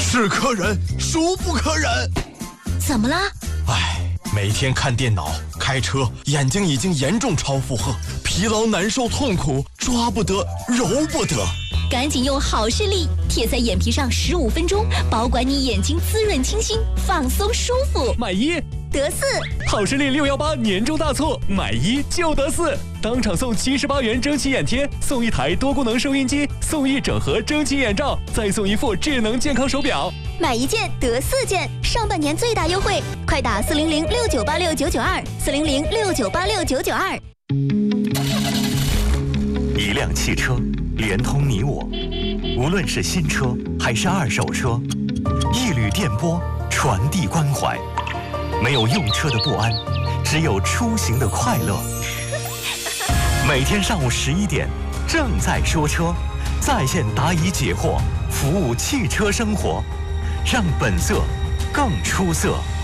是可忍，孰不可忍？ 怎么了？ 每天看电脑、开车，眼睛已经严重超负荷，疲劳、难受、痛苦，抓不得，揉不得。 赶紧用好视力贴在眼皮上15分钟，保管你眼睛滋润清新，放松舒服。 买1 得4， 好视力618年终大促，买1就得4，当场送78元蒸汽眼贴，送1台多功能收音机，送1整盒蒸汽眼罩，再送1副智能健康手表。 买1件得4件，上半年最大优惠，快打40069869929240069869992。 一辆汽车连通你我，无论是新车还是二手车，一缕电波传递关怀。没有用车的不安，只有出行的快乐。每天上午11点，正在说车，在线答疑解惑，服务汽车生活，让本色更出色。